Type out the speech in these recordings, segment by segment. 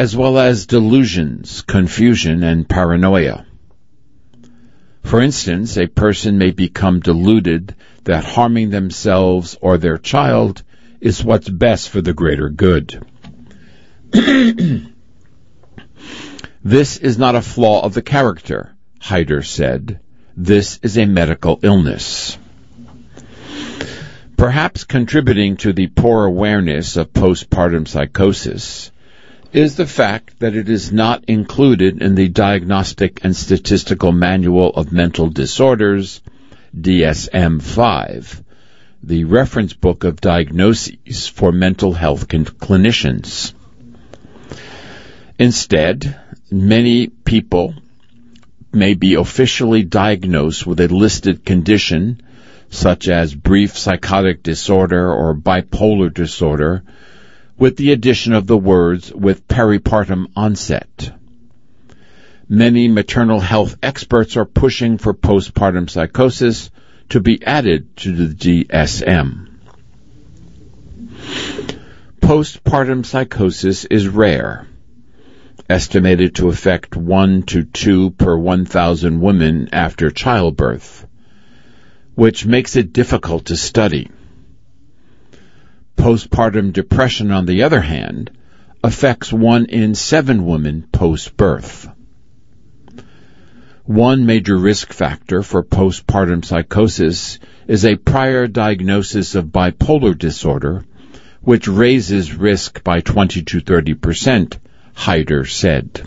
as well as delusions, confusion, and paranoia. For instance, a person may become deluded that harming themselves or their child is what's best for the greater good. This is not a flaw of the character, Haider said. This is a medical illness. Perhaps contributing to the poor awareness of postpartum psychosis is the fact that it is not included in the Diagnostic and Statistical Manual of Mental Disorders, DSM-5, the reference book of diagnoses for mental health clinicians. Instead, many people may be officially diagnosed with a listed condition, such as brief psychotic disorder or bipolar disorder, with the addition of the words with peripartum onset. Many maternal health experts are pushing for postpartum psychosis to be added to the DSM. Postpartum psychosis is rare, estimated to affect 1 to 2 per 1,000 women after childbirth, which makes it difficult to study. Postpartum depression, on the other hand, affects 1 in 7 women post-birth. One major risk factor for postpartum psychosis is a prior diagnosis of bipolar disorder, which raises risk by 20 to 30%, Haider said.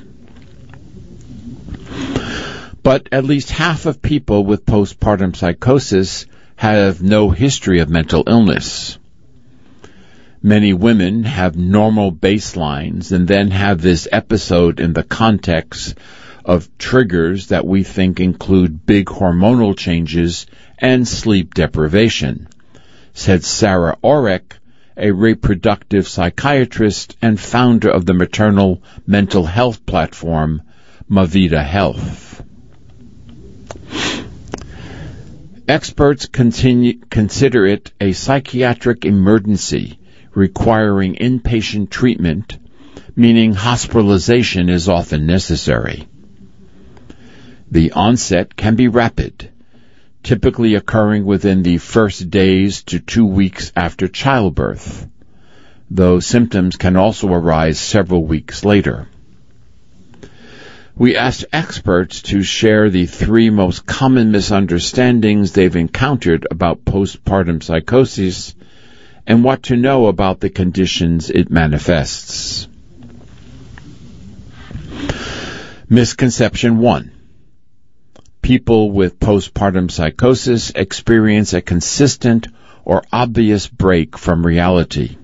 But at least half of people with postpartum psychosis have no history of mental illness. Many women have normal baselines and then have this episode in the context of triggers that we think include big hormonal changes and sleep deprivation, said Sarah Orek, a reproductive psychiatrist and founder of the maternal mental health platform Mavita Health. Experts consider it a psychiatric emergency requiring inpatient treatment, meaning hospitalization is often necessary. The onset can be rapid, typically occurring within the first days to 2 weeks after childbirth, though symptoms can also arise several weeks later. We asked experts to share the 3 most common misunderstandings they've encountered about postpartum psychosis and what to know about the conditions it manifests. Misconception 1. People with postpartum psychosis experience a consistent or obvious break from reality.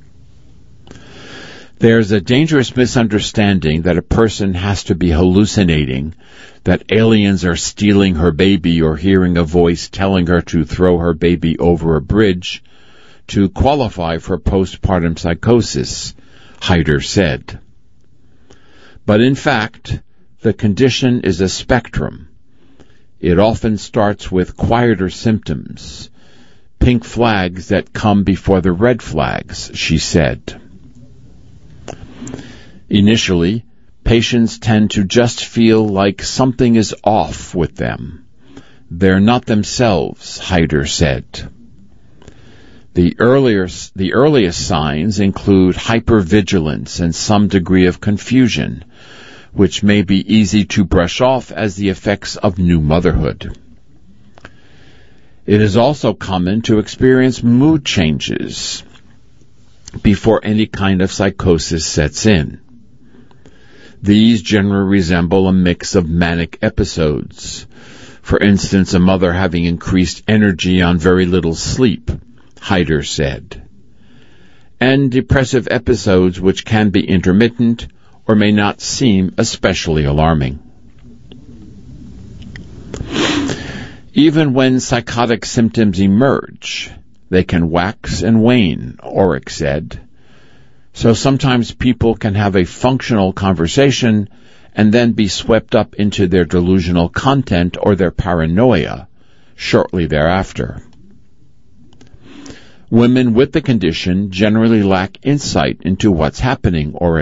There's a dangerous misunderstanding that a person has to be hallucinating, that aliens are stealing her baby or hearing a voice telling her to throw her baby over a bridge to qualify for postpartum psychosis, Haider said. But in fact, the condition is a spectrum. It often starts with quieter symptoms, pink flags that come before the red flags, she said. Initially, patients tend to just feel like something is off with them. They're not themselves, Haider said. The earliest signs include hypervigilance and some degree of confusion, which may be easy to brush off as the effects of new motherhood. It is also common to experience mood changes before any kind of psychosis sets in. These generally resemble a mix of manic episodes. For instance, a mother having increased energy on very little sleep, Haider said, and depressive episodes which can be intermittent or may not seem especially alarming. Even when psychotic symptoms emerge, they can wax and wane, Orek said. So sometimes people can have a functional conversation and then be swept up into their delusional content or their paranoia shortly thereafter. Women with the condition generally lack insight into what's happening, Orek